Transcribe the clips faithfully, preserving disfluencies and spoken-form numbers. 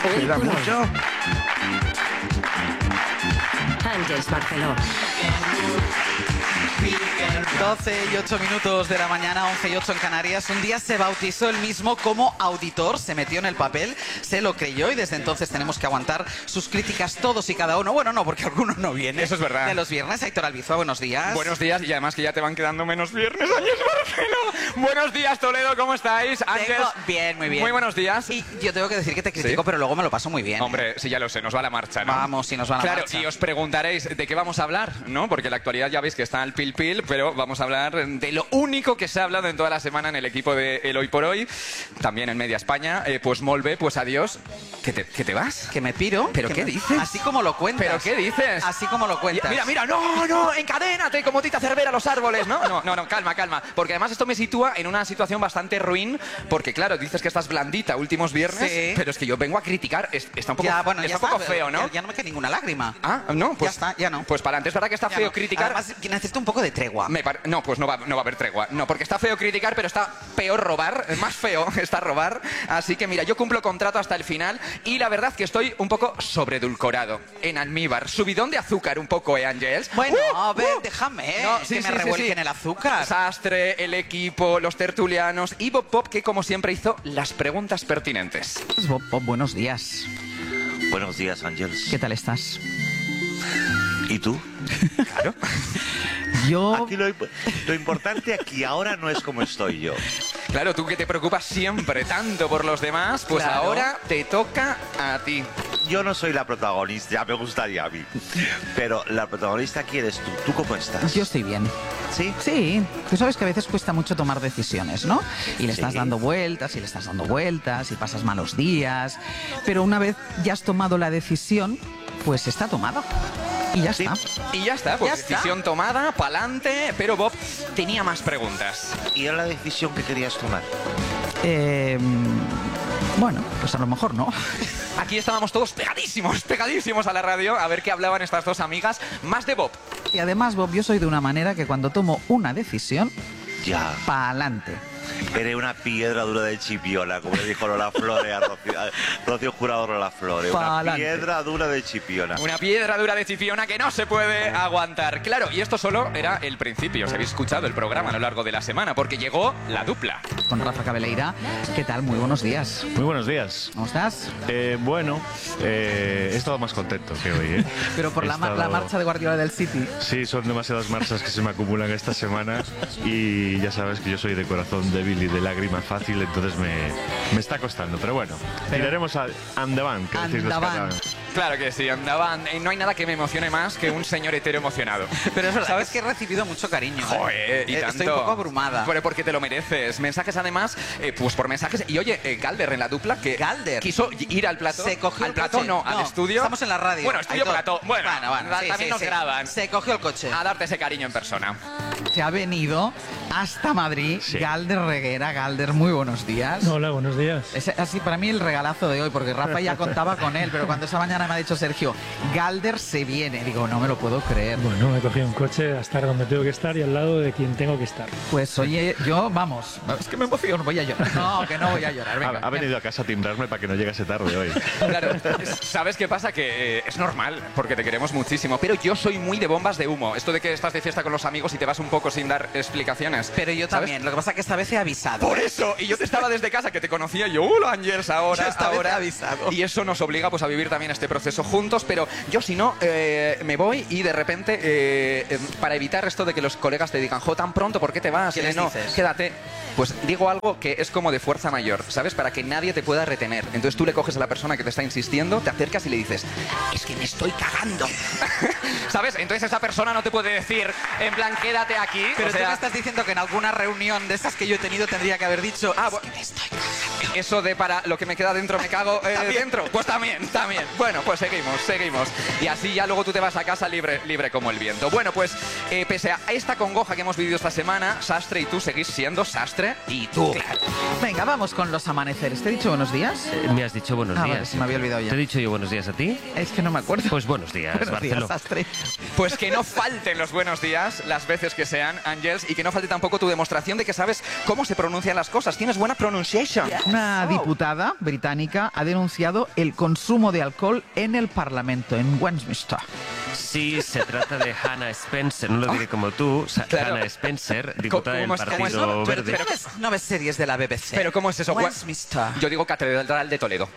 Cuida mucho. Àngels Barceló. doce y ocho minutos de la mañana, once y ocho en Canarias. Un día se bautizó él mismo como auditor, se metió en el papel, se lo creyó y desde entonces tenemos que aguantar sus críticas todos y cada uno. Bueno, no, porque alguno no viene. Eso es verdad. De los viernes. Aitor Albizoa, buenos días. Buenos días, y además que ya te van quedando menos viernes, Ángels Barceló. Buenos días, Toledo, ¿cómo estáis? Ángels, Tengo... Bien, muy bien. Muy buenos días. Y yo tengo que decir que te critico, ¿Sí? pero luego me lo paso muy bien. Hombre, sí, ya lo sé, nos va la marcha, ¿no? Vamos, sí, nos va la Claro, marcha. y os preguntaréis de qué vamos a hablar, ¿no? Porque la actualidad ya veis que está al pil pil, pero vamos a hablar de lo único que se ha hablado en toda la semana en el equipo de El Hoy por Hoy, también en Media España. Eh, pues molt bé, pues adiós. ¿Qué te, qué te vas? Que me piro. ¿Pero que qué me... dices? Así como lo cuentas. ¿Pero qué dices? Así como lo cuentas. Mira, mira, no, no, encadénate como Tita Cervera a los árboles, ¿no? No, no, no, calma, calma. Porque además esto me sitúa en una situación bastante ruin, porque claro, dices que estás blandita últimos viernes, Sí. pero es que yo vengo a criticar, es- está un poco, Ya, bueno, está ya un poco está, feo, ¿no? Ya, ya no me queda ninguna lágrima. Ah, no, pues Ya está, ya no. Pues para antes, ¿verdad que está Ya feo no. criticar? Además, que necesito un poco de tregua. Me par- no, pues no va, no va a haber tregua. No, porque está feo criticar, pero está peor robar. Más feo está robar. Así que mira, yo cumplo contrato hasta el final y la verdad que estoy un poco sobredulcorado. En almíbar. Subidón de azúcar un poco, ¿eh, Ángels? Bueno, ¡Uh! a ver, ¡Uh! déjame No, que sí, me sí, sí, revuelquen sí. el azúcar. Sastre, el equipo, los tertulianos y Bob Pop, que como siempre hizo las preguntas pertinentes. Bob, Bob, buenos días. Buenos días, Ángels. ¿Qué tal estás? ¿Y tú? Claro. Yo... Aquí lo, lo importante aquí ahora no es como estoy yo. Claro, tú que te preocupas siempre tanto por los demás, pues Claro. ahora te toca a ti. Yo no soy la protagonista, ya me gustaría a mí. Pero la protagonista aquí eres tú. ¿Tú cómo estás? Yo estoy bien. ¿Sí? Sí, tú sabes que a veces cuesta mucho tomar decisiones, ¿no? Y le estás Sí. dando vueltas, y le estás dando vueltas, y pasas malos días. Pero una vez ya has tomado la decisión, pues está tomada. Y ya Sí. está. Y ya está, pues Ya está. decisión tomada, pa'lante, pero Bob tenía más preguntas. ¿Y era la decisión que querías tomar? Eh, bueno, pues a lo mejor no. Aquí estábamos todos pegadísimos, pegadísimos a la radio, a ver qué hablaban estas dos amigas, más de Bob. Y además, Bob, yo soy de una manera que cuando tomo una decisión, Ya. pa'lante. Eres una piedra dura de Chipiona, como le dijo Lola Flores a Rocío, a Rocío Jurado Lola Flores. Una Pa'lante. piedra dura de Chipiona. Una piedra dura de Chipiona que no se puede aguantar. Claro, y esto solo era el principio. Os habéis escuchado el programa a lo largo de la semana, porque llegó la dupla. Con Rafa Cabeleira. ¿Qué tal? Muy buenos días. Muy buenos días. ¿Cómo estás? Eh, bueno, eh, he estado más contento que hoy, ¿eh? Pero por He la, ma- la estado- marcha de Guardiola del City. Sí, son demasiadas marchas que se me acumulan esta semana y ya sabes que yo soy de corazón débil y de lágrima fácil, entonces me, me está costando. Pero bueno, Pero- tiraremos a andavant, que decís los Andavant. catalanes. Claro que sí, andaban. eh, No hay nada que me emocione más que un señor hetero emocionado. Pero es verdad, ¿sabes? Que he recibido mucho cariño. ¿eh? Joder, y Eh, tanto. Estoy un poco abrumada. Pero porque te lo mereces. Mensajes además, eh, pues por mensajes. Y oye, eh, Galder en la dupla, que Galder. quiso ir al plató. Se cogió al el plató, coche. no, al estudio. Estamos en la radio. Bueno, estudio Aitor. plató. Bueno, Bueno, bueno, da- sí, también sí, nos sí. graban. Se cogió el coche. A darte ese cariño en persona. Se ha venido hasta Madrid. Sí. Galder Reguera. Galder, muy buenos días. Hola, buenos días. Es así para mí el regalazo de hoy, porque Rafa ya contaba con él, pero cuando esa mañana me ha dicho Sergio, Galder se viene, digo, no me lo puedo creer. Bueno, me he cogido un coche a estar donde tengo que estar y al lado de quien tengo que estar. Pues oye, yo, vamos, es que me emociono, voy a llorar. No, que no voy a llorar, venga. Ha, ha venido a casa a timbrarme para que no llegase tarde hoy. Claro, ¿sabes qué pasa? Que eh, es normal, porque te queremos muchísimo, pero yo soy muy de bombas de humo. Esto de que estás de fiesta con los amigos y te vas un poco sin dar explicaciones. Pero yo ¿sabes? también, lo que pasa es que esta vez he avisado. Por eso, y yo te estaba desde casa, que te conocía, y yo, hola Ángels, ahora, Yo esta vez ahora. he avisado. Y eso nos obliga pues a vivir también este proceso juntos, pero yo si no, eh, me voy y de repente, eh, eh, para evitar esto de que los colegas te digan, jo, tan pronto, ¿por qué te vas? ¿Qué Eh, les no, dices? quédate. Pues digo algo que es como de fuerza mayor, ¿sabes? Para que nadie te pueda retener. Entonces tú le coges a la persona que te está insistiendo, te acercas y le dices, es que me estoy cagando. ¿Sabes? Entonces esa persona no te puede decir, en plan, quédate aquí. Pero o tú sea, me estás diciendo que en alguna reunión de esas que yo he tenido tendría que haber dicho, Ah, "Es bu- que me estoy cagando". Eso de para lo que me queda dentro me cago eh, dentro. Pues también, también. Bueno, pues seguimos, seguimos. Y así ya luego tú te vas a casa libre, libre como el viento. Bueno, pues eh, pese a esta congoja que hemos vivido esta semana, Sastre y tú seguís siendo Sastre y tú. Venga, vamos con los amaneceres. ¿Te he dicho buenos días? Eh, Me has dicho buenos Ah, días. vale, se me había olvidado ya. ¿Te he dicho yo buenos días a ti? Es que no me acuerdo. Pues buenos días, Buenos días, Barceló. Sastre. Pues que no falten los buenos días, las veces que sean, Ángels, y que no falte tampoco tu demostración de que sabes cómo se pronuncian las cosas. Tienes buena pronunciation. Una Una diputada británica ha denunciado el consumo de alcohol en el Parlamento, en Westminster. Sí, se trata de Hannah Spencer, no lo diré como tú, Sa- Claro. Hannah Spencer, diputada del ¿Cómo es- cómo es? Partido Pero- Verde. pero- ¿No ves, no ves series de la B B C? Pero ¿cómo es eso? Westminster. Yo digo Catedral de Toledo.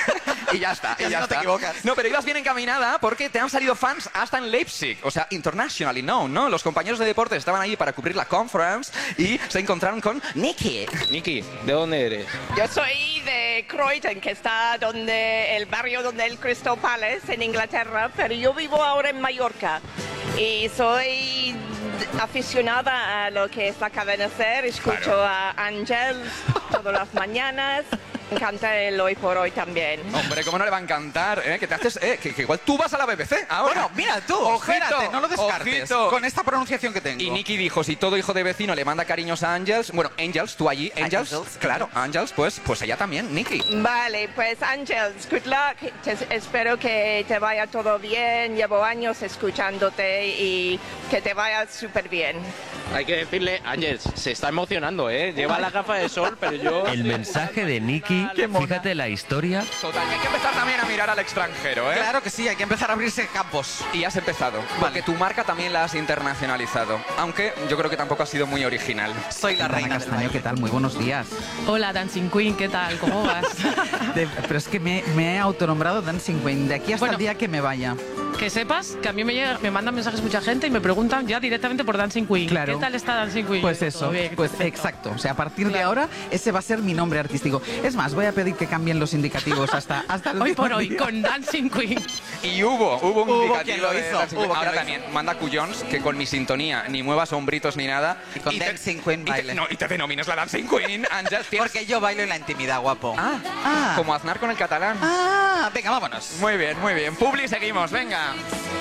Y ya está, y Y así ya no te está. equivocas. No, pero ibas bien encaminada porque te han salido fans hasta en Leipzig, o sea, internationally known, ¿no? Los compañeros de deportes estaban allí para cubrir la conference y se encontraron con Nicky. Nicky, ¿de dónde eres? Yo soy de Croydon, que está donde el barrio donde el Crystal Palace en Inglaterra, pero yo vivo ahora en Mallorca y soy aficionada a lo que es la cadena SER, escucho Claro. a Ángel todas las mañanas. Me encanta el Hoy por Hoy también. Hombre, ¿cómo no le va a encantar? ¿Eh? Que te haces, eh, que, que igual tú vas a la B B C ahora. Bueno, mira tú, Ojito, espérate, no lo descartes. ojito. Con esta pronunciación que tengo. Y Nicky dijo, si todo hijo de vecino le manda cariños a Angels, bueno, Angels, tú allí, Angels, Angels. claro, Angels, pues, pues ella también, Nicky. Vale, pues Ángel, good luck. Te- espero que te vaya todo bien. Llevo años escuchándote y que te vaya súper bien. Hay que decirle, Ángel, se está emocionando, ¿eh? Lleva la gafa de sol, pero yo... El mensaje de Nicky, fíjate la historia. Total, hay que empezar también a mirar al extranjero, ¿eh? Claro que sí, hay que empezar a abrirse campos. Y has empezado, porque tu marca también la has internacionalizado, aunque yo creo que tampoco ha sido muy original. Soy la Ana reina del Castaño, baile. ¿qué tal? Muy buenos días. Hola, Dancing Queen, ¿qué tal? ¿Cómo vas? De- pero es que me, me he autonombrado Dancing Queen de aquí hasta Bueno. el día que me vaya. Que sepas que a mí me, llega, me mandan mensajes mucha gente y me preguntan ya directamente por Dancing Queen. Claro. ¿Qué tal está Dancing Queen? Pues Todo eso, bien, pues perfecto. exacto. O sea, a partir de Claro. ahora ese va a ser mi nombre artístico. Es más, voy a pedir que cambien los indicativos hasta, hasta el Hoy último por hoy, día. con Dancing Queen. Y hubo, hubo un Hubo indicativo quien lo de hizo, Dancing hubo Queen. quien Ahora lo también manda Cuyons que con mi sintonía ni muevas hombritos ni nada. Y con te- Dancing Queen y te- baile. no, y te denomines la Dancing Queen, Ángel. tienes- Porque yo bailo en la intimidad, guapo. Ah, Ah. como Aznar con el catalán. Ah, venga, vámonos. Muy bien, muy bien. Publi, seguimos, venga.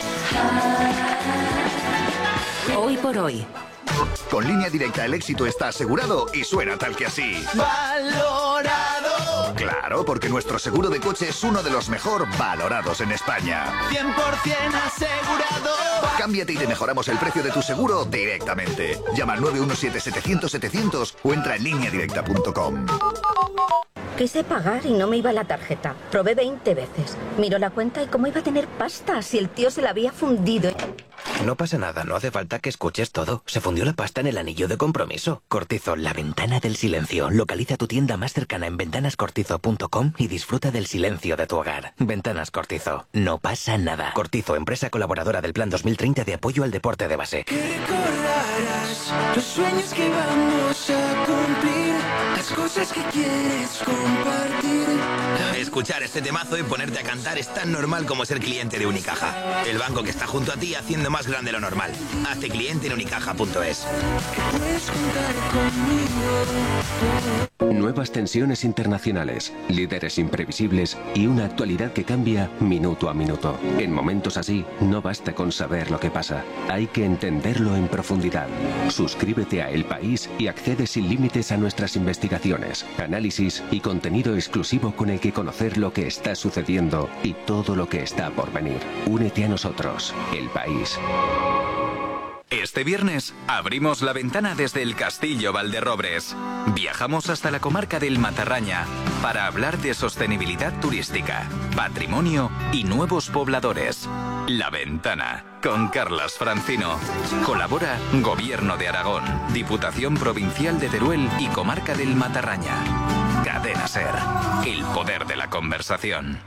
Hoy por hoy. Con Línea Directa el éxito está asegurado y suena tal que así. Valorado, Claro, porque nuestro seguro de coche es uno de los mejor valorados en España. cien por ciento asegurado. Cámbiate y te mejoramos el precio de tu seguro directamente. Llama al nueve uno siete setecientos setecientos o entra en línea directa punto com. Quise pagar y no me iba la tarjeta. Probé veinte veces. Miro la cuenta y cómo iba a tener pasta si el tío se la había fundido. No pasa nada, no hace falta que escuches todo. Se fundió la pasta en el anillo de compromiso. Cortizo, la ventana del silencio. Localiza tu tienda más cercana en ventanas cortizo punto com y disfruta del silencio de tu hogar. Ventanas Cortizo. No pasa nada. Cortizo, empresa colaboradora del Plan dos mil treinta de apoyo al deporte de base. Recordarás los sueños que vamos a cumplir, las cosas que quieres compartir. Escuchar este temazo y ponerte a cantar es tan normal como ser cliente de Unicaja. El banco que está junto a ti haciendo más grande lo normal. Hazte cliente en unicaja punto es. Puedes contar conmigo. Nuevas tensiones internacionales, líderes imprevisibles y una actualidad que cambia minuto a minuto. En momentos así, no basta con saber lo que pasa, hay que entenderlo en profundidad. Suscríbete a El País y accede sin límites a nuestras investigaciones, análisis y contenido exclusivo con el que conocer lo que está sucediendo y todo lo que está por venir. Únete a nosotros, El País. Este viernes abrimos la ventana desde el Castillo Valderrobres. Viajamos hasta la comarca del Matarraña para hablar de sostenibilidad turística, patrimonio y nuevos pobladores. La Ventana, con Carlas Francino. Colabora Gobierno de Aragón, Diputación Provincial de Teruel y Comarca del Matarraña. Cadena SER, el poder de la conversación.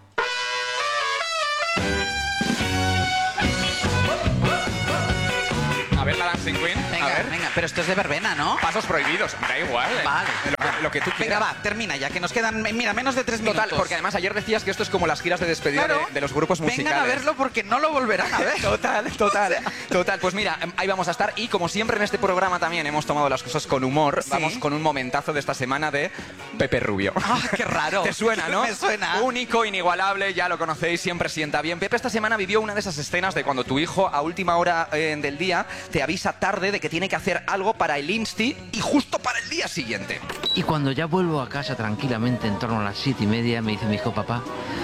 A ver la Dancing Queen. Venga, a ver. venga, pero esto es de verbena, ¿no? Pasos prohibidos, da igual. eh. Vale. Lo que, lo que tú Venga, quieras. va, termina ya, que nos quedan, mira, menos de tres minutos. Total, porque además ayer decías que esto es como las giras de despedida Claro. de, de los grupos musicales. Vengan a verlo porque no lo volverán a ver. Total, total, total. Pues mira, ahí vamos a estar y como siempre en este programa también hemos tomado las cosas con humor. Sí. Vamos con un momentazo de esta semana de Pepe Rubio. Ah, qué raro. ¿Te suena, no? Me suena. Único, inigualable, ya lo conocéis, siempre sienta bien. Pepe esta semana vivió una de esas escenas de cuando tu hijo a última hora eh, del día te avisa tarde de que tiene que hacer algo para el Insti y justo para el día siguiente. Y cuando ya vuelvo a casa tranquilamente en torno a las siete y media, me dice mi hijo, papá,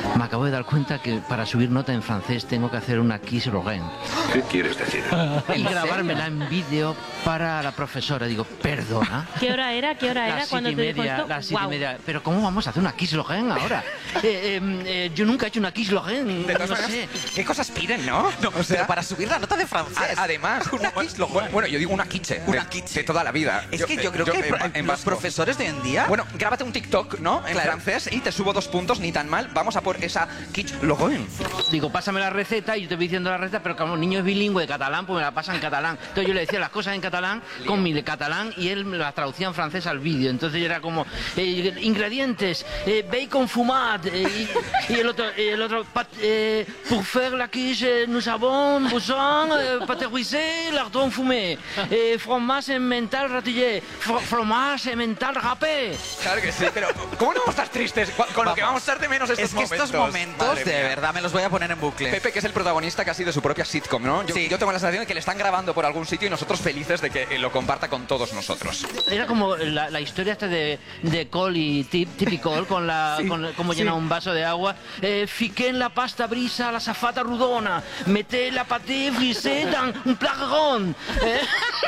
me acabo de dar cuenta que para subir nota en francés tengo que hacer una Kiss Lorraine. ¿Qué quieres decir? Y grabármela en vídeo para la profesora. Digo, ¿perdona? ¿Qué hora era? ¿Qué hora era Las cuando siete y te dijo media, esto? las siete y Guau. media. Pero ¿cómo vamos a hacer una Kiss Lorraine ahora? Eh, eh, eh, yo nunca he hecho una Kiss Lorraine. De todas no maneras, sé. ¿qué cosas piden, no? No, O sea, pero para subir la nota de francés. a- además, Una bueno, Kiss Lorraine. bueno, yo digo una quiche, Una de, quiche. de toda la vida. Es que yo creo que en- pro- en los vasco. profesores de hoy en día... Bueno, grábate un TikTok, ¿no? En Claro. francés y te subo dos puntos, ni tan mal. Vamos a por esa quiche Lorraine. Digo, pásame la receta y yo te voy diciendo la receta, pero como el niño es bilingüe de catalán, pues me la pasa en catalán. Entonces yo le decía las cosas en catalán con mi de catalán y él me las traducía en francés al vídeo. Entonces era como, eh, ingredientes, eh, bacon fumat, eh, y, y el otro, eh, el otro pat, eh, pour faire la quiche, nous avons besoin, eh, pâté lardon fumé, eh, fromage emmental ratillé, fro- fromage emmental râpé. Claro que sí, pero ¿cómo no vamos a estar tristes con, con lo que vamos a estar de menos estos Es que momentos? estos momentos, Madre de mía. verdad, me los voy a poner en bucle. Pepe, que es el protagonista casi de su propia sitcom, ¿no? Yo, Sí. yo tengo la sensación de que le están grabando por algún sitio y nosotros felices de que eh, lo comparta con todos nosotros. Era como la, la historia esta de, de Cole y Tip, Tippy Cole con la Sí, con cómo sí. llena un vaso de agua. Eh, fiqué en la pasta brisa la zafata rudona. Meté la paté frisé dans un plagerón. Eh,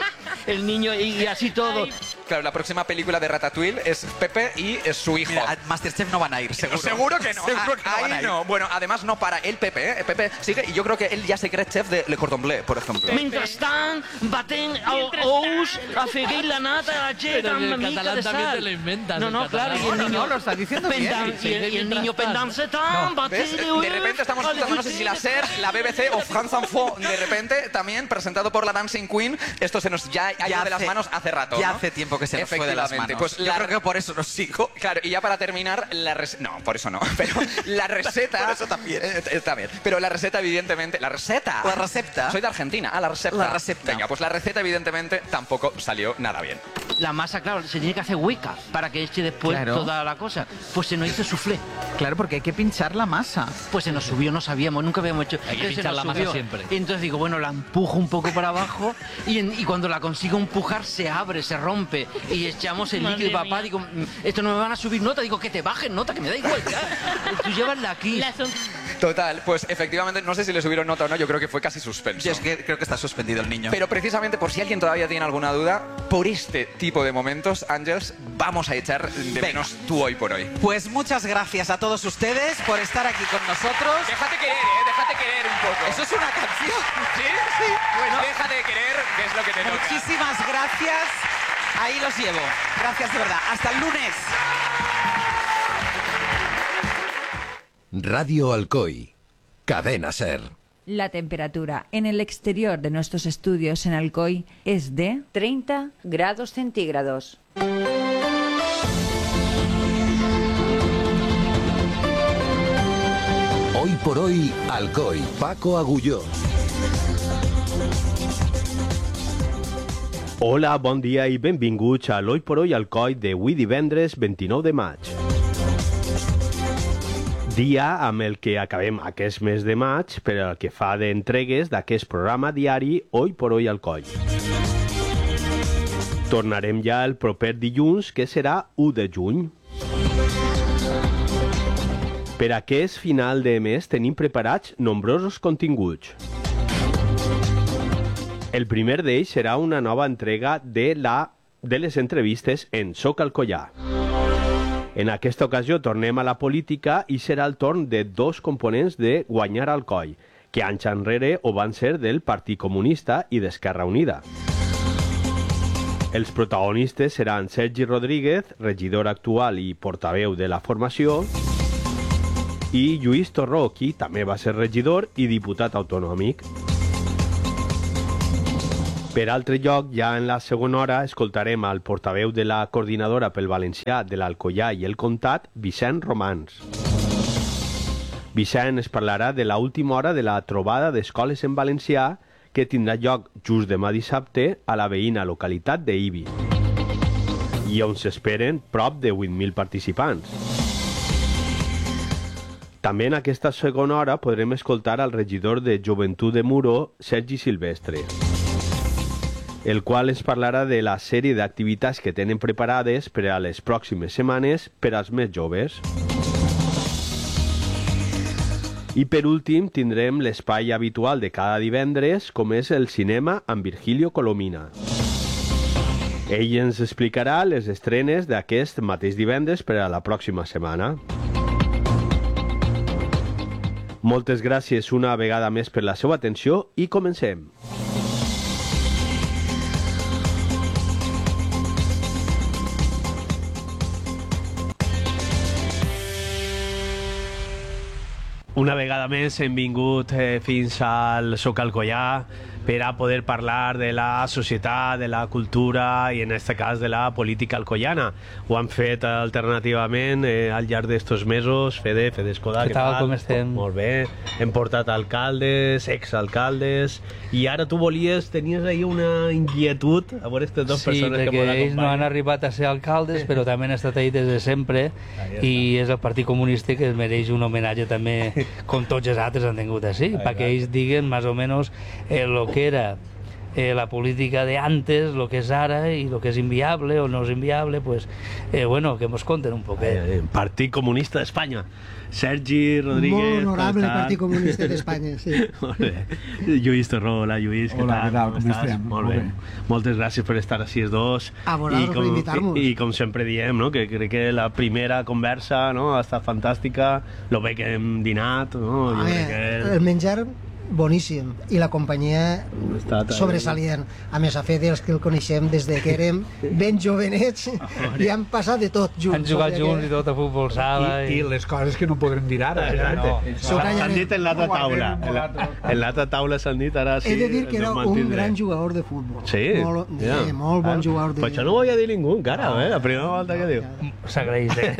el niño y, y así todo. Claro, la próxima película de Ratatouille es Pepe y es su hijo. Mira, a Masterchef no van a ir, seguro. Seguro que no. Seguro Ah, que no van a ahí ir. no. Bueno, además no para el Pepe, ¿eh? Pepe sigue y yo creo que él ya se cree chef de Le Cordon Bleu, por ejemplo. Mentrestant, baten ous, afegué la nata, la llet Pero amb en una el mica catalán de también sal. te lo inventas, No, en no, catalán. claro, y el No, niño... no, lo estás diciendo bien. pendan- Sí, y, el, sí, y el niño mientras pendanse tan, ¿Ves? De repente estamos escuchando, no sé si la SER, la B B C o France Info, de repente también presentado por la Dancing Queen, esto se nos ya ha ido de las hace- manos hace rato, Ya ¿no? hace tiempo que se nos fue de las Efectivamente, manos. pues Yo la- creo que por eso nos sigo. Claro, y ya para terminar, la receta... No, por eso no, pero la receta... Por eso también. Eh, eh, también. Pero la receta, evidentemente... ¿La receta? La receta. Soy de Argentina. Ah, la receta. La receta. Venga, pues la receta, evidentemente, tampoco salió nada bien. La masa, claro, se tiene que hacer hueca para que eche después Claro. toda la cosa. Pues se nos hizo soufflé. Claro, porque hay que pinchar la masa. Pues se nos subió, no sabíamos, nunca habíamos hecho. Hay que Entonces se pinchar nos la masa subió. siempre. Y entonces digo, bueno, la empujo un poco para abajo y, en- y cuando la consigo empujar se abre, se rompe y echamos el Madre líquido. Papá, mía. digo, "Mm, esto no me van a subir nota. Digo, que te bajen nota, que me da igual. ya. Tú llevas la aquí. La son- Total, pues efectivamente, no sé si le subieron nota o no, yo creo que fue casi suspenso. Yo es que creo que está suspendido el niño. Pero precisamente por si alguien todavía tiene alguna duda, por este tipo de momentos, Ángels, vamos a echar de Venga. menos tú hoy por hoy. Pues muchas gracias a todos ustedes por estar aquí con nosotros. Déjate querer, ¿eh? Déjate querer un poco. Eso es una canción. ¿Sí? Sí. Bueno, déjate de querer, que es lo que te toca. Muchísimas gracias. Ahí los llevo. Gracias de verdad. Hasta el lunes. Radio Alcoy. Cadena Ser. La temperatura en el exterior de nuestros estudios en Alcoy es de treinta grados centígrados. Hoy por hoy, Alcoy. Paco Agulló. Hola, bon dia i benvinguts a l'Oi por Hoy Alcoi d'avui divendres vint-i-nou de maig. Dia amb el que acabem aquest mes de maig per al que fa d'entregues d'aquest programa diari Oi por Hoy Alcoi. Tornarem ja el proper dilluns, que serà u de juny. Per aquest final de mes tenim preparats nombrosos continguts. El primer d'ells serà una nova entrega de, la, de les entrevistes en Soc Alcoià. En aquesta ocasió tornem a la política i serà el torn de dos components de Guanyar Alcoi, que anys enrere ho van ser del Partit Comunista i d'Esquerra Unida. Els protagonistes seran Sergi Rodríguez, regidor actual i portaveu de la formació, i Lluís Torró, qui també va ser regidor i diputat autonòmic. Per altre lloc, ja en la segona hora, escoltarem al portaveu de la coordinadora pel valencià de l'Alcoià i el Comtat, Vicent Romans. Vicent es parlarà de l'última hora de la trobada d'escoles en valencià que tindrà lloc just demà dissabte a la veïna localitat d'Ibi i on s'esperen prop de vuit mil participants. També en aquesta segona hora podrem escoltar al regidor de Joventut de Muro, Sergi Silvestre, el qual ens parlarà de la sèrie d'activitats que tenen preparades per a les pròximes setmanes per als més joves. I per últim tindrem l'espai habitual de cada divendres, com és el cinema amb Virgilio Colomina. Ell ens explicarà les estrenes d'aquest mateix divendres per a la pròxima setmana. Moltes gràcies una vegada més per la seva atenció i comencem. Una vegada més hem vingut eh, fins al Soc Alcoià per a poder parlar de la societat, de la cultura i en aquest cas de la política alcoiana. Ho han fet alternativament eh, al llarg d'estos mesos. Fede, Fede Escoda, què tal? Com estem? Molt bé. Hem portat alcaldes, exalcaldes, i ara tu volies, tenies ahí una inquietud a veure aquestes dues sí, persones que perquè m'ho ells no han arribat a ser alcaldes, però també han estat ahí des de sempre, i és el Partit Comunista que es mereix un homenatge també, com tots els altres han tingut així, perquè ells diguen més o menys eh, lo que era eh, la política de antes, lo que és ara i lo que és inviable o no és inviable, pues, eh, bueno, que ens conten un poc. Eh? Partit Comunista d'Espanya. Sergi Rodríguez. Molt honorable Partit Comunista d'Espanya, sí. Molt bé. Lluís Torró, hola Lluís, què Hola, tal? què tal? Com estem? Molt, molt bé. bé. Moltes gràcies per estar així els dos. A vosaltres per invitar-nos. I, I com sempre diem, no? que crec que la primera conversa no? ha estat fantàstica, lo bé que hem dinat, no? Jo A crec que... el menjar boníssim i la companyia sobresalient. A més, a Fede, els que el coneixem des de que érem ben jovenets i han passat de tot junts. Han jugat junts i tot a futbol sala. I, I, i les coses que no podrem dir ara. No, s'han dit en l'altra taula. En l'altra taula s'han dit ara sí. He de dir que era un gran jugador de futbol. Sí? Molt, yeah. eh, molt bon jugador de... Però això no ho havia dit ningú encara, eh? La primera volta que diu. S'agraeix, eh?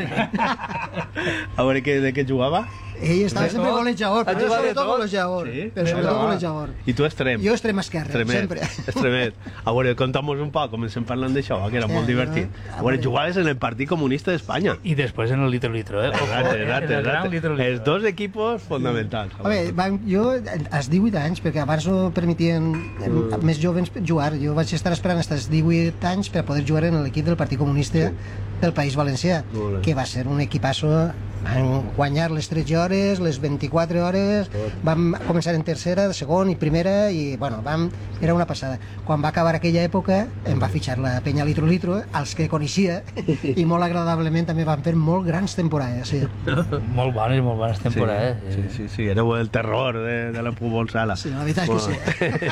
A veure que, de què jugava? Ell estava de sempre golejador, però sobretot golejador. Sí? Però sobretot golejador. I tu extrem? Jo extrem esquerre, Extremet. sempre. Extremet. A veure, conta'm-nos un poc, comencem parlant d'això, que era Sí, molt divertit. A veure, jugaves en el Partit Comunista d'Espanya. I després en el Litro Litro, eh? Exacte, exacte, exacte. Els dos equipos fonamentals. A veure, van, jo als divuit anys, perquè abans no permetien mm. més jovens jugar, jo vaig estar esperant fins als divuit anys per poder jugar en l'equip del Partit Comunista del País Valencià, que va ser un equipasso. Van guanyar les tretze hores, les vint-i-quatre hores, vam començar en tercera, segon i primera, i bueno, vam, era una passada. Quan va acabar aquella època em va fitxar la penya Litro Litro, els que coneixia, i molt agradablement també van fer molt grans temporades. Sí. Molt bones, molt bones temporades. Sí, sí, sí, sí, éreu el terror de, de la futbol sala. Sí, la veritat és que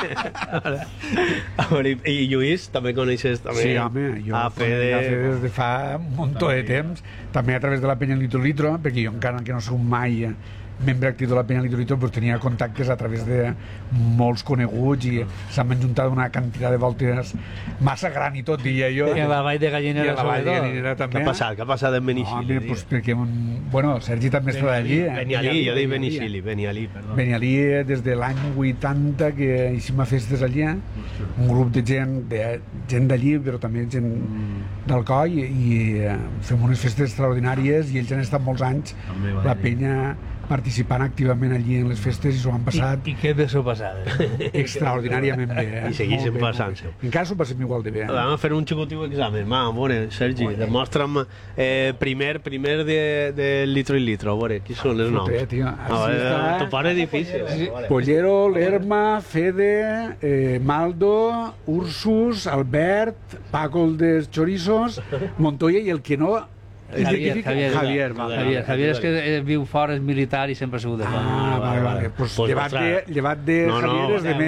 sí. A veure, i Lluís, també coneixes també sí, home, jo a Fede... a Fede des de fa un muntó de temps, també a través de la penya Litro Litro, perquè jo encara que no soc mai membre actiu de la penya Litro Litro, pues tenia contactes a través de molts coneguts i s'han juntat una quantitat de voltes massa gran i tot, diria jo. I a la Vall de Gallinera, I a la Vall de Gallinera també. Què ha passat? Què ha passat en Benicili? No, pues perquè, un... bueno, Sergi també està d'allí. Benialí, jo dic Benicili, Benialí, perdó. Benialí des de l'any vuitanta que hicim festes allí, un grup de gent, de gent d'allí, però també gent d'Alcoi, i fem unes festes extraordinàries i ells han estat molts anys, la penya participant activament allí en les festes i s'ho han passat... I, i què bé s'ho passat? Extraordinàriament bé. Eh? I segueixen passant-se. Encara s'ho passem igual de bé. Eh? Vam a fer un xicotiu examen. Va, a veure, Sergi, demostra'm eh, primer, primer de, de litro i litro. A veure, qui són els noms? Fotre, tio. A veure, t'ho pare difícil. Sí. Pollero, Lerma, Fede, eh, Maldo, Ursus, Albert, Paco el dels Chorizos, Montoya i el que no... Javier, Javier, Javier, vale, Javier, Javier és que eh, viu fora, és militar i sempre ha sigut de fora. Ah, vale, vale. Pues pues llevat, de, llevat de no, no, Javier és de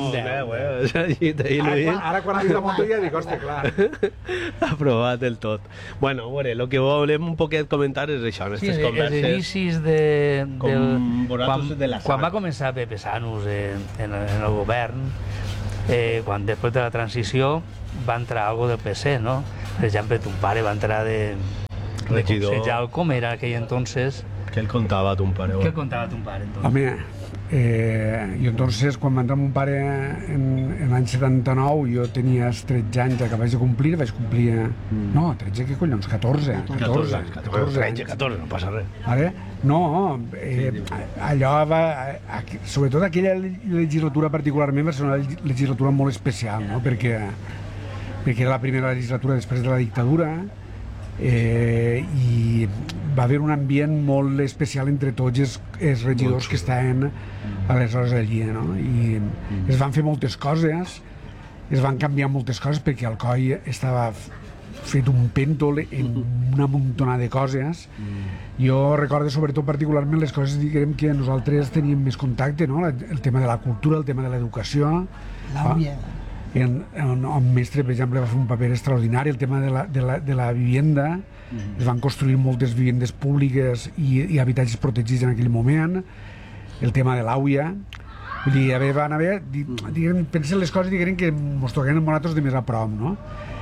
més... Ara, ara quan ha vist la Montoya dic, hòstia, clar. Ha provat del tot. Bueno, a veure, el que volem un poquet comentar és això, en aquestes sí, converses. Els inicis de... Del, quan, de la quan va començar Pepe Sanus en, en, en el govern, eh, quan després de la transició va entrar algo del P C, no? Per exemple, ton pare va entrar de... regidor. Consellal, com era aquell entonces. Què el contava ton pare? Què el contava ton pare, entonces? Home, eh, jo entonces, quan va entrar mon pare en, en l'any setanta-nou, jo tenia tretze anys, acabés de complir, vaig complir... Mm. No, tretze, què collons? catorze. catorze, catorze, tretze, catorze, no passa res. Vale? No, eh, allò va... Sobretot aquella legislatura particularment va ser una legislatura molt especial, no? Perquè, perquè era la primera legislatura després de la dictadura. eh, i va haver un ambient molt especial entre tots els, els regidors que estaven aleshores allí, no? I es van fer moltes coses, es van canviar moltes coses perquè Alcoi estava fet un pèntol en una muntona de coses. Jo recordo sobretot particularment les coses, diguem, que nosaltres teníem més contacte, no? El tema de la cultura, el tema de l'educació. L'àvia. En, en, el mestre, per exemple, va fer un paper extraordinari, el tema de la, de la, de la vivienda. Mm-hmm. Es van construir moltes vivendes públiques i, i habitatges protegits en aquell moment. El tema de l'àvia. Vull dir, haver, van haver, diguem, pensen les coses, diguem, que ens toquen a nosaltres de més a prop, no?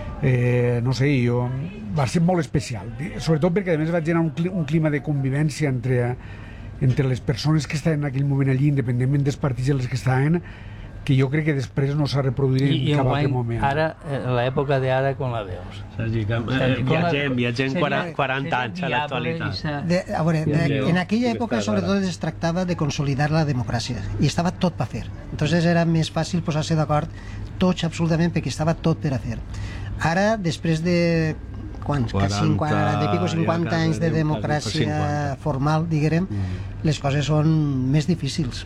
Eh, no sé, jo... Va ser molt especial, sobretot perquè a més va generar un, cli, un clima de convivència entre, entre les persones que estaven en aquell moment allí, independentment dels partits en les que estaven, que jo crec que després no s'ha reproduït en I, cap i altre moment. Ara, en l'època d'ara, com la veus? Sergi, que, eh, viatgem, viatgem quaranta anys a l'actualitat. De, a veure, de, en aquella època sobretot es tractava de consolidar la democràcia i estava tot per fer. Entonces era més fàcil posar-se d'acord tots absolutament perquè estava tot per a fer. Ara, després de quants? cinquanta, de pico cinquanta anys de democràcia formal, diguem, les coses són més difícils.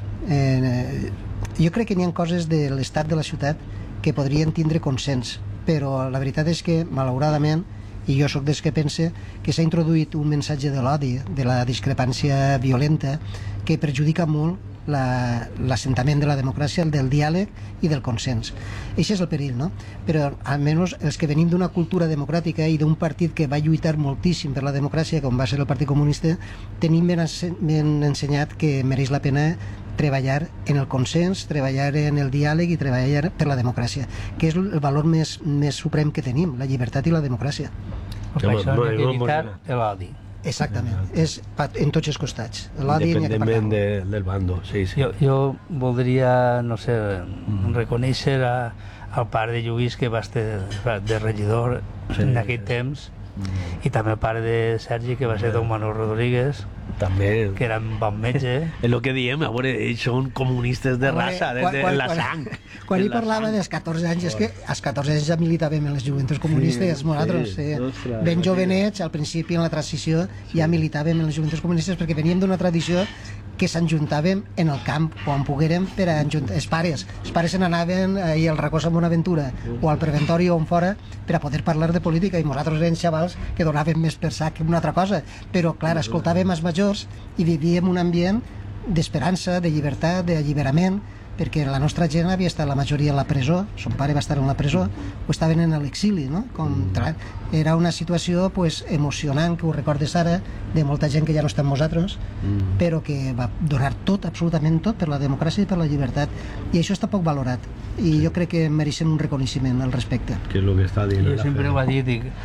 Eh, jo crec que n'hi ha coses de l'estat de la ciutat que podrien tindre consens, però la veritat és que, malauradament, i jo sóc dels que pense que s'ha introduït un missatge de l'odi, de la discrepància violenta, que perjudica molt l'assentament de la democràcia, el del diàleg i del consens. Això és el perill, no? Però almenys els que venim d'una cultura democràtica i d'un partit que va lluitar moltíssim per la democràcia, com va ser el Partit Comunista, tenim ben, ben ensenyat que mereix la pena treballar en el consens, treballar en el diàleg i treballar per la democràcia, que és el valor més, més suprem que tenim, la llibertat i la democràcia. Per això hem d'evitar l'odi. Exactament, és en tots els costats. Independentment de, del bando, sí, sí. Jo, jo voldria, no sé, mm. reconèixer a, al pare de Lluís, que va estar de regidor sí, en aquell temps, mm. i també el pare de Sergi, que va ser don Manuel Rodríguez, també, que era un bon metge. És el que diem, a veure, ells són comunistes de raça, de, de, de la sang. Quan ell parlava dels catorze anys, és que als catorze anys ja militàvem en les joventuts comunistes, sí, nosaltres, sí, eh, ben jovenets, al principi en la transició ja militàvem en les joventuts comunistes perquè veníem d'una tradició que s'enjuntàvem en el camp quan poguérem per a enjuntar els pares. Els pares se n'anaven ahir al racó Sant Bonaventura o al preventori o on fora per a poder parlar de política i nosaltres érem xavals que donàvem més per sac que una altra cosa, però clar, escoltàvem els majors i vivíem un ambient d'esperança, de llibertat, d'alliberament, perquè la nostra gent havia estat la majoria a la presó, son pare va estar en la presó, o estaven en l'exili, no? Com, era una situació pues, emocionant, que ho recordes ara, de molta gent que ja no està amb nosaltres, mm. però que va donar tot, absolutament tot, per la democràcia i per la llibertat. I això està poc valorat, i jo crec que mereixen un reconeixement al respecte. Que és el que està dient. Jo sempre ho he dit, dic,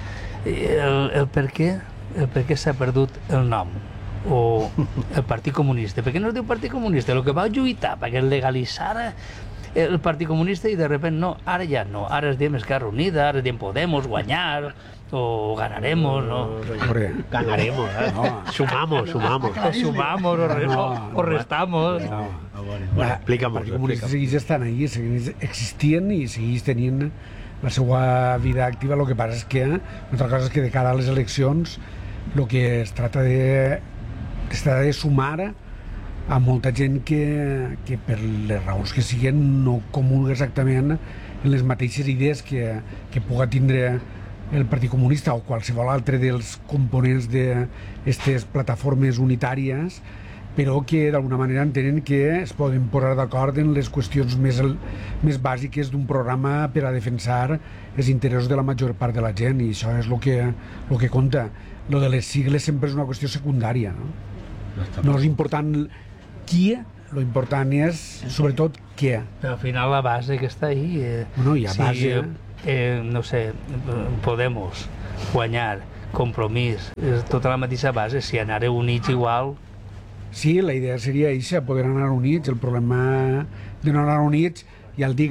el, el per què, el per què s'ha perdut el nom o el Partit Comunista. Per què no es diu Partit Comunista? El que va lluitar perquè legalitzara el Partit Comunista i de repente no, ara ja no, ara es diem Esquerra Unida, ara es diem Podemos, guanyar o ganaremos, no? Ganaremos, eh? No. Sumamos, sumamos. O sumamos, o, re, no, o restamos. No. Bueno, explica'm. El Partit Comunista segueix estant ahí, segueix existint i segueix tenint la seva vida activa. El que passa és que, una altra cosa és que de cara a les eleccions, el que es tracta de es tracta de sumar a molta gent que, que per les raons que siguen no comulga exactament en les mateixes idees que, que puga tindre el Partit Comunista o qualsevol altre dels components d'aquestes plataformes unitàries, però que d'alguna manera entenen que es poden posar d'acord en les qüestions més, més bàsiques d'un programa per a defensar els interessos de la major part de la gent, i això és el que, el que compta. Lo de les sigles sempre és una qüestió secundària, no? No és important qui, lo important és sobretot què. Però al final la base que està ahí, eh, bueno, hi ha si, base, eh, eh, no sé, Podemos, guanyar, Compromís, és tota la mateixa base, si anareu units igual. Sí, la idea seria això, poder anar units. El problema de no anar units, ja el dic,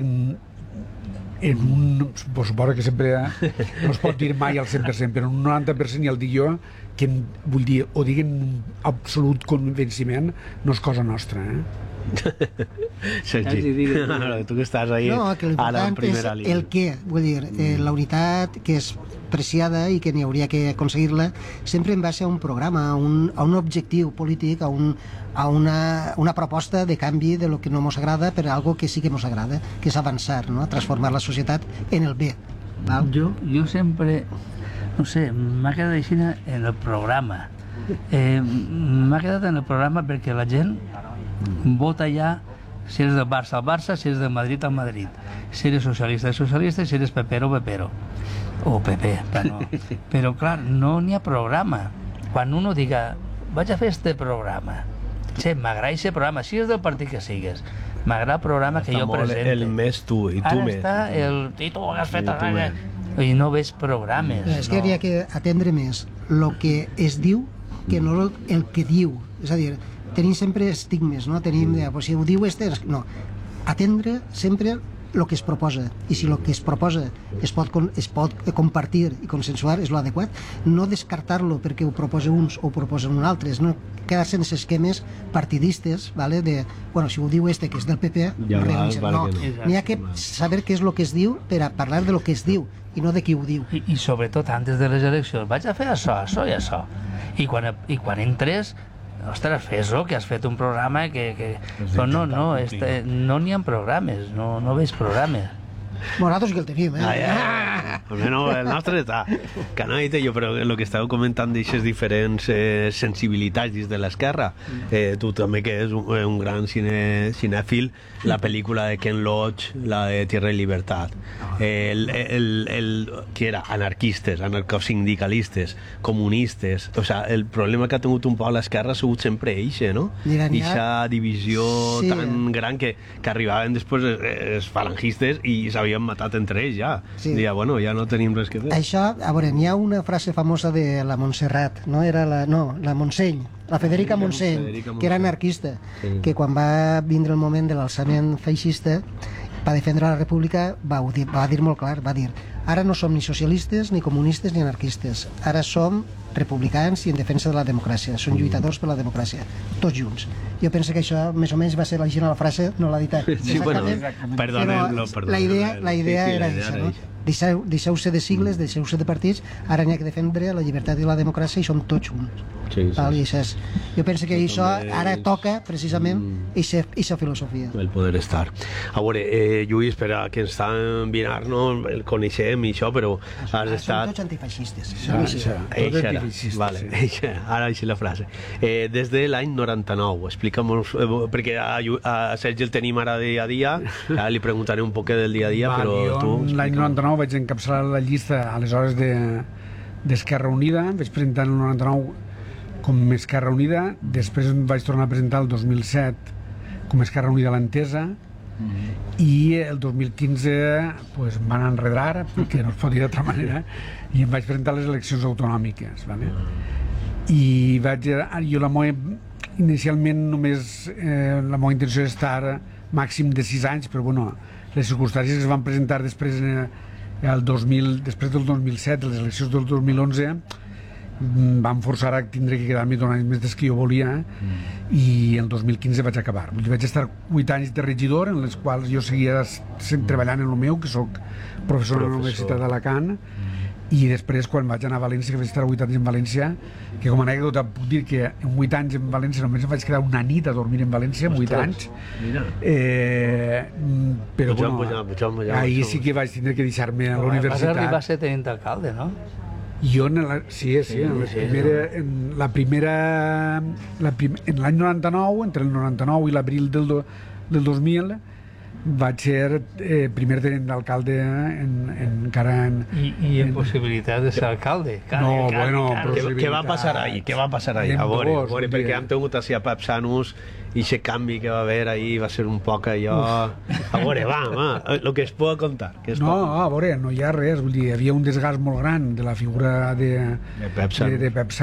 en un, pues, suposo que sempre no es pot dir mai al cent per cent, però en un noranta per cent ja el dic jo, que vull dir, ho dic en absolut convenciment, no és cosa nostra, eh? Sergi, tu que estàs ahí no, que ara en l'important és primera línia. el què, vull dir, eh, la unitat que és preciada i que n'hi hauria que aconseguir-la sempre en base a un programa, a un, a un objectiu polític, a, un, a una, una proposta de canvi de lo que no ens agrada per a algo que sí que ens agrada, que és avançar, no? Transformar la societat en el bé. Val? Jo, jo sempre, no sé, m'ha quedat així en el programa. Eh, m'ha quedat en el programa perquè la gent vota ja si eres del Barça al Barça, si eres del Madrid al Madrid, si eres socialista al socialista, si eres pepero pepero o Pepe, però, però clar, no n'hi ha programa. Quan uno diga vaig a fer este programa, che, m'agrada aquest programa, si és del partit que sigues, m'agrada el programa que Està jo molt presente. el més tu, i tu Ara més. està el i tu has fet I tu el... i no veig programes. És que no. hauria que atendre més el que es diu que no el que diu. És a dir, tenim sempre estigmes, no? Tenim, de, pues, si ho diu este... No, atendre sempre el que es proposa. I si el que es proposa es pot, es pot compartir i consensuar, és l'adequat. No descartar-lo perquè ho proposa uns o ho proposen uns altres. No quedar-se en els esquemes partidistes, ¿vale? De, bueno, si ho diu este que és del P P, Ja va, renúncia. vale No, que no. n'hi ha que saber què és el que es diu per a parlar de lo que es diu i no de qui ho diu. I, i sobretot antes de les eleccions vaig a fer això, això i això, i quan, i quan entres, ostres, fes-ho, que has fet un programa que... que... Però no, no, este, no n'hi ha programes, no, no veig programes. Bueno, nosaltres que el tenim, eh? Ai, ai, ai. Almenys el nostre està. Que no he dit jo, però el que estàveu comentant d'aixes diferents eh, sensibilitats dins de l'esquerra, eh, tu també que és un, un gran cine, cinèfil, la pel·lícula de Ken Loach, la de Tierra y Libertad, el, el, el, que era anarquistes, anarcosindicalistes, comunistes, o sea, el problema que ha tingut un poc l'esquerra ha sigut sempre eixe, no? Mira, n'hi ha- Eixa divisió Sí. tan gran que, que arribaven després els, els falangistes i s'havien matat entre ells ja. Sí. Dia, bueno, ja no tenim res que fer. Això, a veure, n'hi ha una frase famosa de la Montserrat, no? Era la, no, la Montseny, la Federica Montseny, Federica que era Montseny. anarquista, Sí. que quan va vindre el moment de l'alçament feixista, per defendre la república, va, ho dir, va dir molt clar, va dir, ara no som ni socialistes, ni comunistes, ni anarquistes, ara som republicans i en defensa de la democràcia, Mm. són lluitadors per la democràcia, tots junts. Jo penso que això, més o menys, va ser l'original frase, no l'ha dit Sí, bueno, exactament, perdoneu-lo, però perdoneu-lo. la idea, la idea Sí, sí, era la idea això, era no? eixa. Deixeu, deixeu-se de sigles, deixeu-se de partits, ara n'hi ha que defendre la llibertat i la democràcia i som tots junts. Sí, sí. Val? I això és, jo penso que això també ara és- toca precisament aquesta filosofia. El poder estar. A veure, eh, Lluís, per a que ens estan mirant, no? El coneixem i això, però has Som estat... tots antifeixistes. Ah, Som així. això, eixa era. Vale, eixa, ara així la frase. Eh, des de l'any noranta-nou, explica'm-nos, eh, perquè a, Llu- a Sergi el tenim ara dia a dia, ara li preguntaré un poc del dia a dia, Val, però jo tu... l'any noranta-nou vaig encapçalar la llista aleshores de- d'Esquerra Unida, vaig presentar el noranta-nou com Esquerra Unida, després em vaig tornar a presentar el dos mil set com Esquerra Unida l'Entesa, i el dos mil quinze pues, em van enredar, perquè no es pot dir d'altra manera, i em vaig presentar a les eleccions autonòmiques. Vale? I vaig, jo la moa, inicialment només eh, la meva intenció és estar màxim de sis anys, però bueno, les circumstàncies que es van presentar després, eh, el dos mil, després del dos mil set, les eleccions del dos mil onze, em van forçar a tindre que quedar-me dos anys més des que jo volia, mm. i el dos mil quinze vaig acabar. Vull dir, vaig estar vuit anys de regidor, en les quals jo seguia mm. treballant en el meu, que sóc professor, professor. a la Universitat d'Alacant, mm. i després, quan vaig anar a València, que vaig estar vuit anys en València, que com a anècdota puc dir que en vuit anys en València només em vaig quedar una nit a dormir en València, en vuit anys. Mira. Eh, però Pujam, bueno, pujam, pujam, pujam, ahir pujam. sí que vaig tindre que deixar-me a la Vas universitat. arribar a ser tenint d'alcalde, no? Jo, en la, sí, sí, Sí, en la sí, primera, en la primera, la prim, en l'any noranta-nou, entre el noranta-nou i l'abril del, do, del dos mil, vaig ser eh, primer tenent d'alcalde en, en, encara en... I, i en possibilitat de ser alcalde. No, bueno, Què, què va passar ahir? Què va passar ahir? A veure, a veure, perquè hem tingut així a Pep Sanus i aquest canvi que va haver ahir va ser un poc allò... A veure, va, va, el que es pot contar. Que es No, pot... a veure, no hi ha res, vull dir, hi havia un desgast molt gran de la figura de, De Pep Sanus. de, de Pep Sanus.